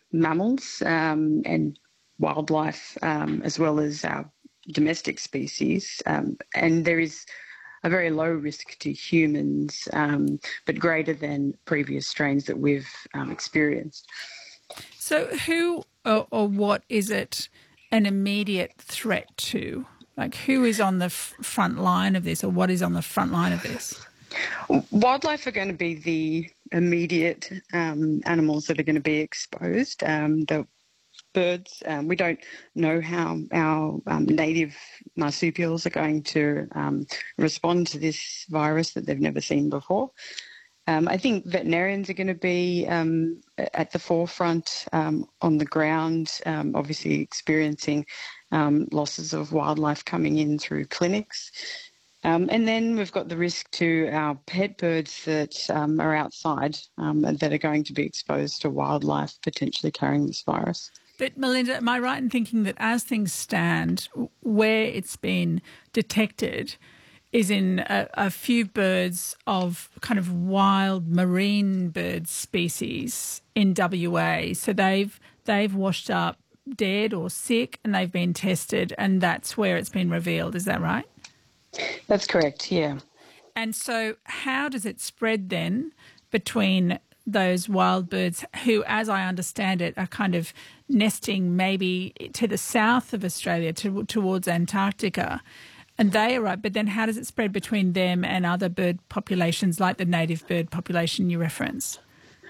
mammals and wildlife, as well as our domestic species. And there is a very low risk to humans, but greater than previous strains that we've experienced. So who or what is it an immediate threat to? Like, who is on the front line of this, or what is on the front line of this? Wildlife are going to be the immediate animals that are going to be exposed. The birds, we don't know how our native marsupials are going to respond to this virus that they've never seen before. I think veterinarians are going to be at the forefront on the ground, obviously experiencing losses of wildlife coming in through clinics. And then we've got the risk to our pet birds that are outside that are going to be exposed to wildlife potentially carrying this virus. But Melinda, am I right in thinking that as things stand, where it's been detected is in a few birds of kind of wild marine bird species in WA? So they've washed up dead or sick and they've been tested, and that's where it's been revealed. Is that right? That's correct, yeah. And so how does it spread then between those wild birds who, as I understand it, are kind of nesting maybe to the south of Australia towards Antarctica? And they are right, but then how does it spread between them and other bird populations like the native bird population you reference?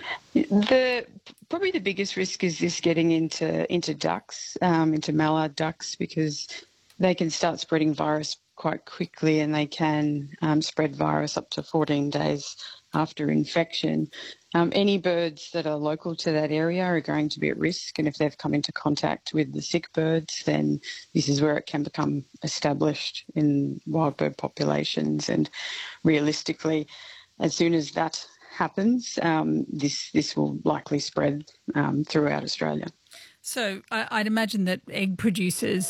Probably the biggest risk is this getting into ducks, into mallard ducks, because they can start spreading virus quite quickly, and they can spread virus up to 14 days after infection. Any birds that are local to that area are going to be at risk, and if they've come into contact with the sick birds, then this is where it can become established in wild bird populations. And realistically, as soon as that happens, this will likely spread throughout Australia. So I'd imagine that egg producers